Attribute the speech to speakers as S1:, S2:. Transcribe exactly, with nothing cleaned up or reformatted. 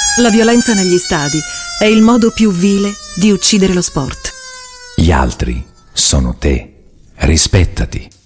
S1: La violenza negli stadi è il modo più vile di uccidere lo sport.
S2: Gli altri sono te. Rispettati.